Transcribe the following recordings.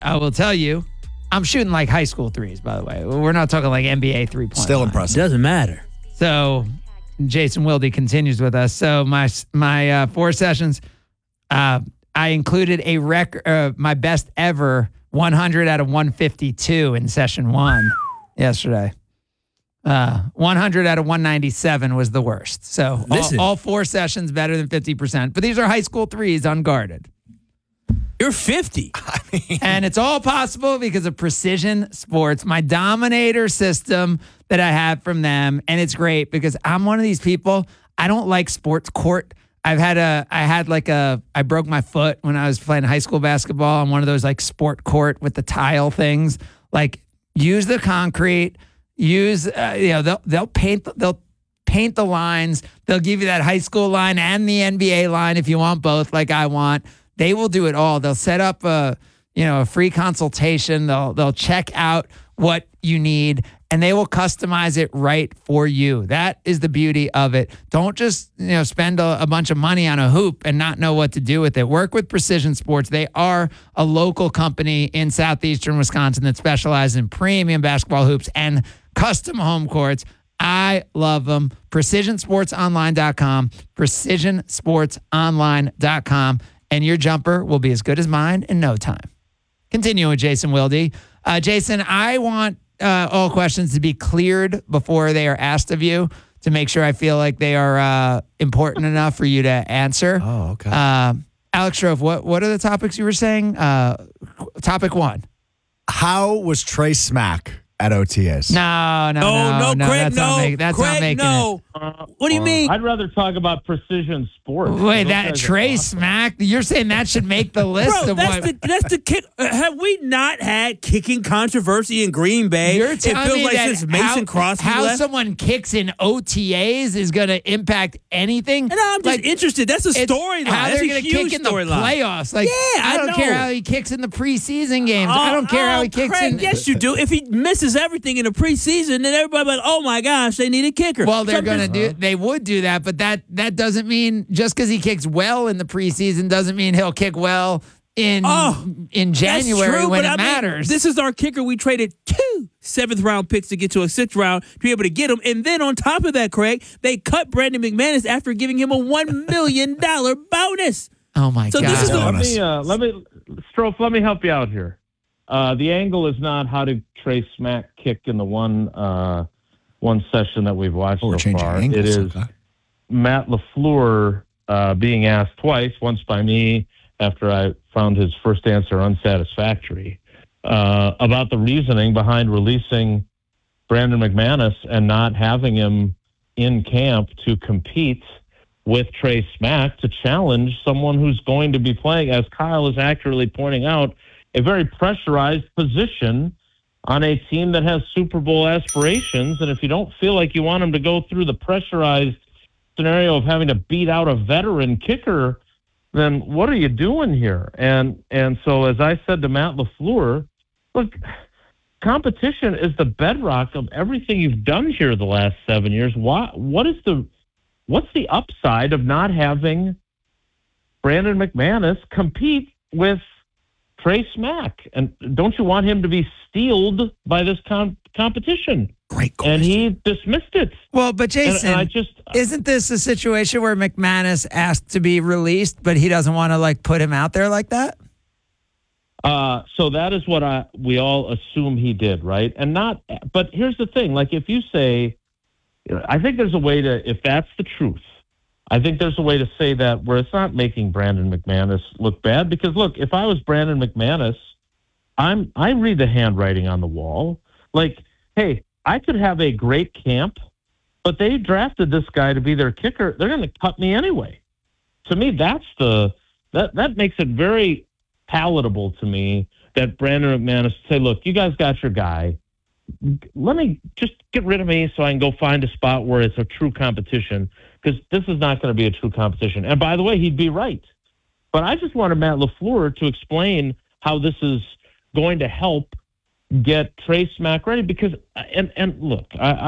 I will tell you, I'm shooting like high school threes, by the way. We're not talking like NBA three-point Still line. impressive. Doesn't matter. So Jason Wilde continues with us. So my 4 sessions, I included a record, my best ever 100 out of 152 in session 1 yesterday. 100 out of 197 was the worst. So all 4 sessions better than 50%. But these are high school threes unguarded. You're 50. And it's all possible because of Precision Sports, my Dominator system that I have from them. And it's great because I'm one of these people, I don't like sports court. I broke my foot when I was playing high school basketball on one of those like sport court with the tile things. Like use the concrete, they'll paint the lines. They'll give you that high school line and the NBA line if you want both, like I want. They will do it all. They'll set up a free consultation. They'll check out what you need and they will customize it right for you. That is the beauty of it. Don't just, spend a bunch of money on a hoop and not know what to do with it. Work with Precision Sports. They are a local company in southeastern Wisconsin that specializes in premium basketball hoops and custom home courts. I love them. PrecisionSportsOnline.com. PrecisionSportsOnline.com. And your jumper will be as good as mine in no time. Continuing with Jason Wilde. Jason, I want all questions to be cleared before they are asked of you to make sure I feel like they are important enough for you to answer. Oh, okay. Alex Strofe, what are the topics you were saying? Topic 1. How was Trey Smack at OTAs? No, Craig, that's not making it. What do you mean? I'd rather talk about Precision Sports. Wait, that Trey Smack? You're saying that should make the list? Bro, of that's the kick. Have we not had kicking controversy in Green Bay? You're it telling feels me like that since Mason Crosby how left. someone kicks in OTAs is going to impact anything? And I'm just interested. That's a storyline. How That's they're a going to huge kick in the storyline. playoffs? Like, Yeah, I don't know. care how he kicks in the preseason games. I don't care how he kicks Craig, in. Yes, you do. If he misses everything in the preseason, then everybody's like, "Oh my gosh, they need a kicker." Well, they would do that, but that doesn't mean just because he kicks well in the preseason doesn't mean he'll kick well in January when it matters. This is our kicker. We traded 2 7th-round picks to get to a 6th round to be able to get him. And then on top of that, Craig, they cut Brandon McManus after giving him a $1 million bonus. Oh, my God. This is let me help you out here. The angle is not how did Trey Smack kick in the one session that we've watched so far. Angles, it is Matt LaFleur being asked twice, once by me after I found his first answer unsatisfactory, about the reasoning behind releasing Brandon McManus and not having him in camp to compete with Trey Smack to challenge someone who's going to be playing, as Kyle is accurately pointing out, a very pressurized position on a team that has Super Bowl aspirations. And if you don't feel like you want him to go through the pressurized scenario of having to beat out a veteran kicker, then what are you doing here? And so as I said to Matt LaFleur, look, competition is the bedrock of everything you've done here the last 7 years. What's the upside of not having Brandon McManus compete with Trey Smack? And don't you want him to be steeled by this competition? Great question. And he dismissed it. Well, but Jason, and isn't this a situation where McManus asked to be released, but he doesn't want to put him out there like that? So that is what we all assume he did, right? But here's the thing: if you say, I think there's a way to, if that's the truth, I think there's a way to say that where it's not making Brandon McManus look bad. Because look, if I was Brandon McManus, I read the handwriting on the wall. Hey, I could have a great camp, but they drafted this guy to be their kicker. They're going to cut me anyway. To me, that makes it very palatable to me that Brandon McManus say, look, you guys got your guy. Let me just get rid of me so I can go find a spot where it's a true competition, because this is not going to be a true competition. And by the way, he'd be right. But I just wanted Matt LaFleur to explain how this is going to help get Trey Smack ready, because and look,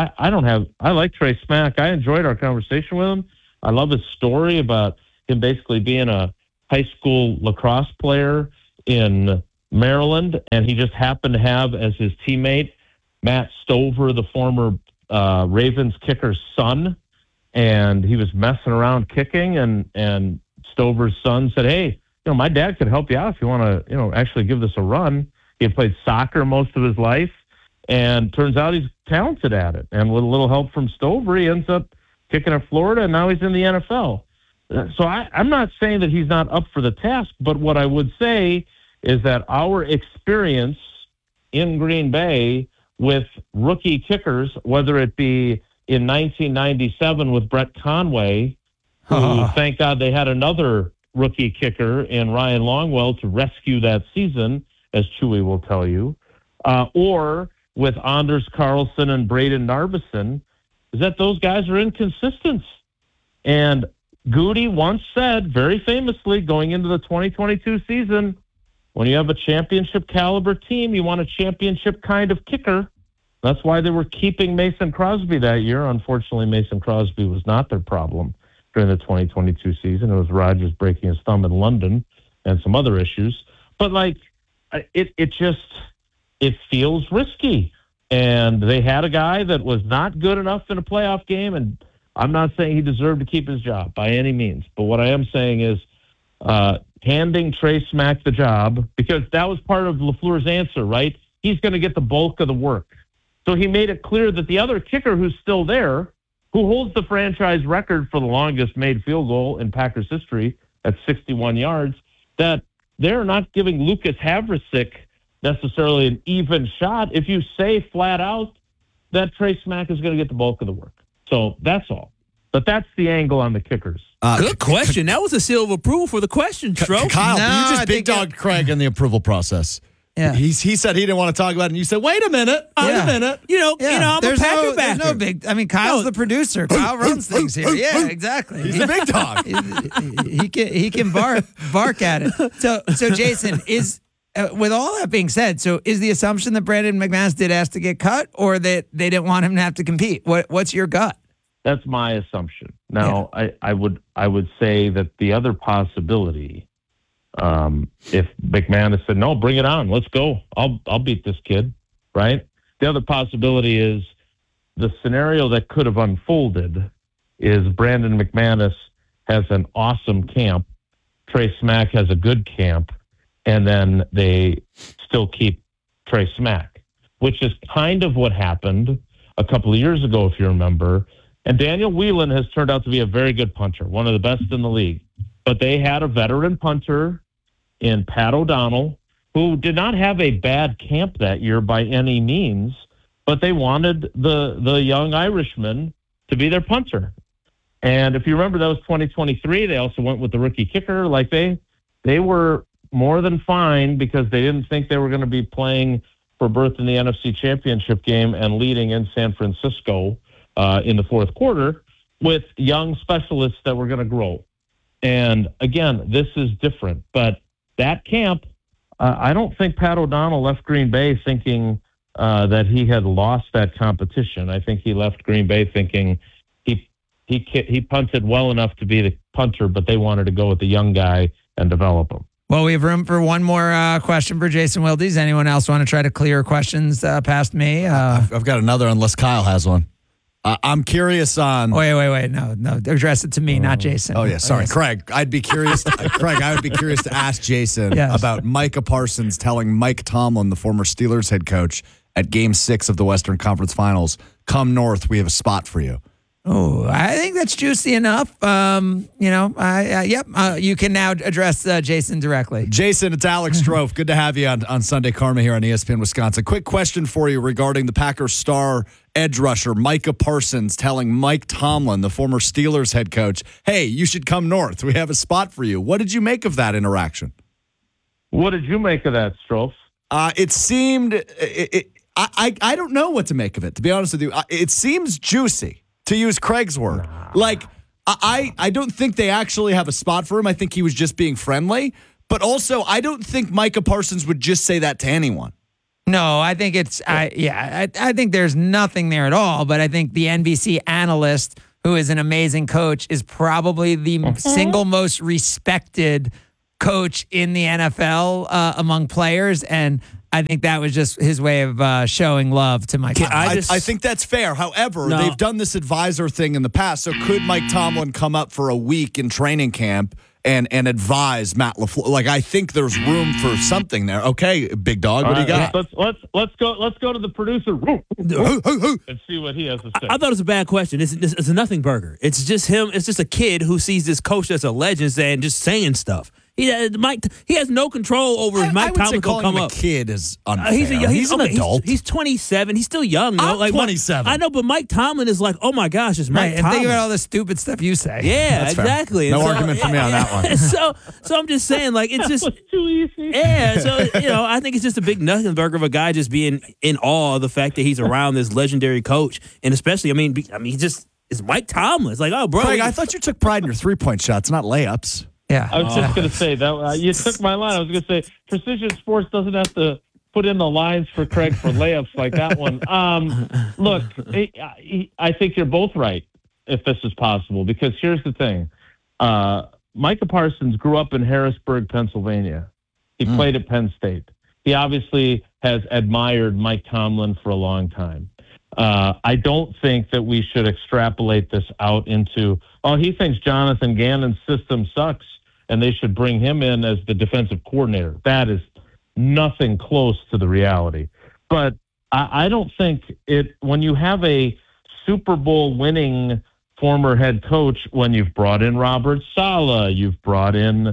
I like Trey Smack. I enjoyed our conversation with him. I love his story about him basically being a high school lacrosse player in Maryland, and he just happened to have as his teammate Matt Stover, the former Ravens kicker's son, and he was messing around kicking, and Stover's son said, "Hey, my dad could help you out if you want to, actually give this a run." He had played soccer most of his life, and turns out he's talented at it. And with a little help from Stover, he ends up kicking at Florida, and now he's in the NFL. So I'm not saying that he's not up for the task, but what I would say is that our experience in Green Bay with rookie kickers, whether it be in 1997 with Brett Conway, who, thank God, they had another rookie kicker in Ryan Longwell to rescue that season, as Chewy will tell you, or with Anders Carlson and Braden Narvison, is that those guys are inconsistent. And Goody once said, very famously, going into the 2022 season, when you have a championship caliber team, you want a championship kind of kicker. That's why they were keeping Mason Crosby that year. Unfortunately, Mason Crosby was not their problem during the 2022 season. It was Rodgers breaking his thumb in London and some other issues. But it feels risky. And they had a guy that was not good enough in a playoff game, and I'm not saying he deserved to keep his job by any means. But what I am saying is handing Trey Smack the job, because that was part of LaFleur's answer, right? He's going to get the bulk of the work. So he made it clear that the other kicker who's still there, who holds the franchise record for the longest made field goal in Packers history at 61 yards, that they're not giving Lucas Havrisik necessarily an even shot if you say flat out that Trey Smack is going to get the bulk of the work. So that's all. But that's the angle on the kickers. Good question. That was a seal of approval for the question, Stro. Kyle, No, you I just big think dogged Craig in the approval process. Yeah. He said he didn't want to talk about it, and you said, wait a minute. Wait a minute. I'm a Packer backer. There's no big. I mean, Kyle's the producer. Kyle runs things here. Yeah, exactly. He's the big dog. He can bark at it. So Jason, is with all that being said, so is the assumption that Brandon McManus did ask to get cut, or that they didn't want him to have to compete? What's your gut? That's my assumption. Now, I would say that the other possibility, if McManus said, no, bring it on, let's go, I'll beat this kid, right? The other possibility is the scenario that could have unfolded is Brandon McManus has an awesome camp, Trey Smack has a good camp, and then they still keep Trey Smack, which is kind of what happened a couple of years ago, if you remember. And Daniel Whelan has turned out to be a very good punter, one of the best in the league. But they had a veteran punter in Pat O'Donnell who did not have a bad camp that year by any means, but they wanted the young Irishman to be their punter. And if you remember, that was 2023. They also went with the rookie kicker. Like they were more than fine because they didn't think they were going to be playing for berth in the NFC Championship game and leading in San Francisco in the fourth quarter with young specialists that were going to grow. And again, this is different, but that camp, I don't think Pat O'Donnell left Green Bay thinking that he had lost that competition. I think he left Green Bay thinking he punted well enough to be the punter, but they wanted to go with the young guy and develop him. Well, we have room for one more question for Jason Wilde. Does anyone else want to try to clear questions past me? I've got another, unless Kyle has one. I'm curious on. Wait. No. Address it to me, not Jason. Oh, yeah. Sorry. Craig, I'd be curious. I would be curious to ask Jason about Micah Parsons telling Mike Tomlin, the former Steelers head coach, at Game 6 of the Western Conference Finals, come north, we have a spot for you. Oh, I think that's juicy enough. You can now address Jason directly. Jason, it's Alex Strofe. Good to have you on Sunday Karma here on ESPN Wisconsin. Quick question for you regarding the Packers star edge rusher Micah Parsons telling Mike Tomlin, the former Steelers head coach, hey, you should come north. We have a spot for you. What did you make of that interaction? What did you make of that, Strofe? It seemed I don't know what to make of it, to be honest with you. It seems juicy, to use Craig's word. Like, I don't think they actually have a spot for him. I think he was just being friendly. But also, I don't think Micah Parsons would just say that to anyone. No, I think I think there's nothing there at all. But I think the NBC analyst, who is an amazing coach, is probably the single most respected coach in the NFL among players, and I think that was just his way of showing love to Mike Tomlin. I think that's fair. However, No. they've done this advisor thing in the past. So could Mike Tomlin come up for a week in training camp and advise Matt LaFleur? Like, I think there's room for something there. Okay, big dog, what do you got? Let's go to the producer and see what he has to say. I thought it was a bad question. It's a nothing burger. It's just him. It's just a kid who sees this coach that's a legend saying stuff. He has no control over if Mike I would say Tomlin calling come him up. a kid is unfair. He's an adult. He's 27. He's still young. Though. I'm 27. I know, but Mike Tomlin is like, oh my gosh, it's Mike Right, and Tomlin. think about all the stupid stuff you say. Yeah, That's fair. exactly. No And argument for me on that one. So I'm just saying, like, it's just Too easy. yeah. So I think it's just a big nothing burger of a guy just being in awe of the fact that he's around this legendary coach, and especially, I mean, he just it's Mike Tomlin. It's like, oh, bro, Craig, I thought you took pride in your 3-point shots, not layups. Yeah. I was just going to say that you took my line. I was going to say Precision Sports doesn't have to put in the lines for Craig for layups like that one. Look, I think you're both right if this is possible, because here's the thing. Micah Parsons grew up in Harrisburg, Pennsylvania. He played at Penn State. He obviously has admired Mike Tomlin for a long time. I don't think that we should extrapolate this out into, he thinks Jonathan Gannon's system sucks and they should bring him in as the defensive coordinator. That is nothing close to the reality. But I don't think when you have a Super Bowl winning former head coach, when you've brought in Robert Saleh, you've brought in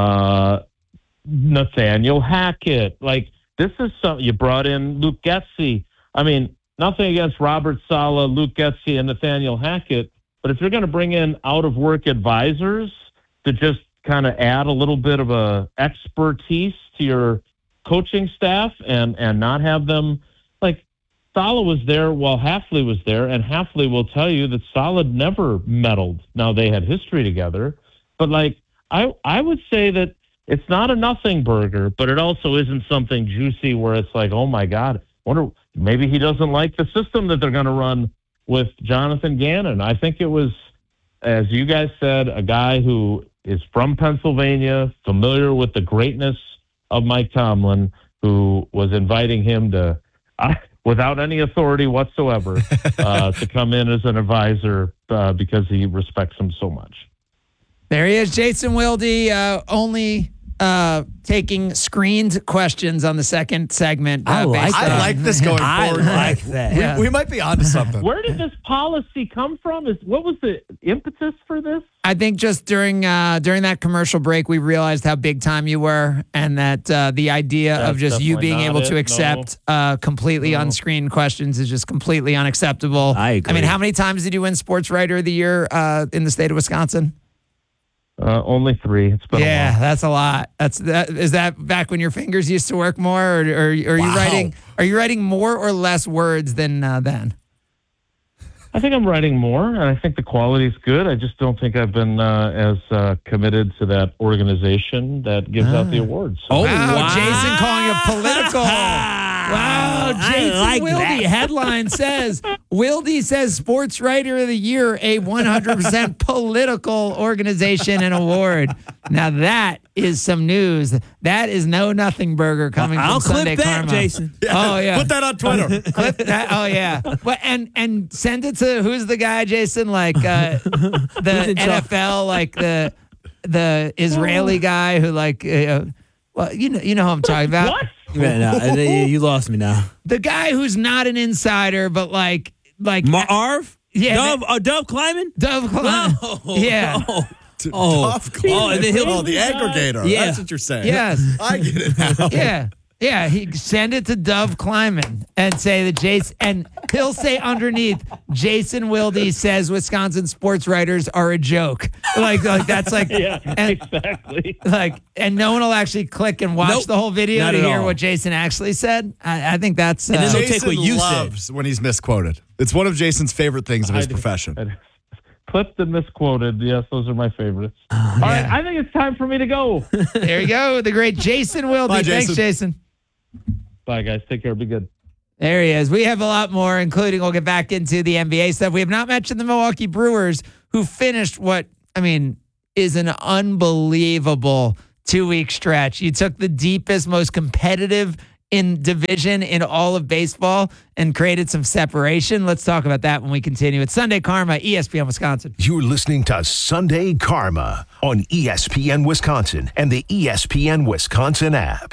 Nathaniel Hackett, like this is something, you brought in Luke Getsy. I mean, nothing against Robert Saleh, Luke Getsy, and Nathaniel Hackett, but if you're going to bring in out-of-work advisors to just kind of add a little bit of a expertise to your coaching staff and not have them, like Saleh was there while Hafley was there, and Hafley will tell you that Saleh never meddled. Now, they had history together, but like I would say that it's not a nothing burger, but it also isn't something juicy where it's like, oh my God, wonder maybe he doesn't like the system that they're going to run with Jonathan Gannon. I think it was, as you guys said, a guy who is from Pennsylvania, familiar with the greatness of Mike Tomlin, who was inviting him to, without any authority whatsoever, to come in as an advisor because he respects him so much. There he is, Jason Wilde, only taking screened questions on the second segment. I like this going forward. I like that. Yeah. We might be onto something. Where did this policy come from? What was the impetus for this? I think just during that commercial break, we realized how big time you were, and that the idea That's of just you definitely being not able it. to accept completely unscreened questions is just completely unacceptable. I agree. I mean, how many times did you win Sports Writer of the Year in the state of Wisconsin? Only 3. It's been a Yeah, while. that's a lot. Is that back when your fingers used to work more, or are you writing? Are you writing more or less words than then? I think I'm writing more, and I think the quality is good. I just don't think I've been as committed to that organization that gives out the awards. So. Wow, Jason calling it political. Wow, Jason like Wilde. that. Headline says, Wilde says Sports Writer of the Year, a 100% political organization and award. Now that is some news. That is no nothing burger coming from I'll Sunday clip that, Karma. Jason. Oh, yeah. Put that on Twitter. Clip that. Oh, yeah. But, and send it to, who's the guy, Jason? Like the in charge? NFL, like the Israeli guy who like, well, you know who I'm talking about. What? Yeah, no, you lost me now. The guy who's not an insider, but like Marv? Yeah, Dove Kleiman? Dove Kleiman. No. Yeah. And then he'll the aggregator. Yeah. That's what you're saying. Yes. I get it now. Yeah. He send it to Dove Kleiman and say that Jason, and he'll say underneath, Jason Wilde says Wisconsin sports writers are a joke. Like that's like, Yeah, and, exactly. like, and no one will actually click and watch Nope. the whole video Not to at hear all. what Jason actually said. I think that's. And then they'll Jason take what you loves when he's misquoted. It's one of Jason's favorite things of his I do. profession. Clipped and misquoted. Yes, those are my favorites. All right, I think it's time for me to go. There you go. The great Jason Wilde. Bye, Thanks, Jason. Jason. Bye, guys. Take care. Be good. There he is. We have a lot more, including we'll get back into the NBA stuff. We have not mentioned the Milwaukee Brewers, who finished what, I mean, is an unbelievable 2-week stretch. You took the deepest, most competitive in division in all of baseball and created some separation. Let's talk about that when we continue. It's Sunday Karma, ESPN Wisconsin. You're listening to Sunday Karma on ESPN Wisconsin and the ESPN Wisconsin app.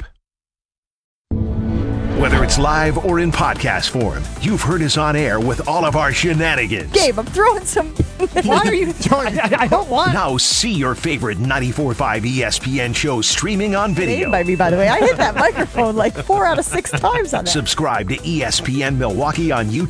Whether it's live or in podcast form, you've heard us on air with all of our shenanigans. Gabe, I'm throwing some. Why are you throwing? I don't want. Now see your favorite 94.5 ESPN shows streaming on video. By me, by the way. I hit that microphone like 4 out of 6 times on that. Subscribe to ESPN Milwaukee on YouTube.